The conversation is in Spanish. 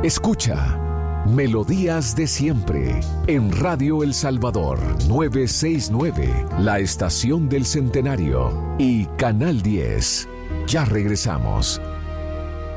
Escucha Melodías de Siempre en Radio El Salvador 969, la estación del Centenario y Canal 10. Ya regresamos.